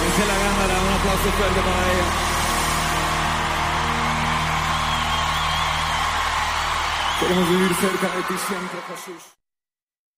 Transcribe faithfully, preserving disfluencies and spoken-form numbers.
Ángela Gándara, un aplauso fuerte para ella. Queremos vivir cerca de ti siempre, Jesús.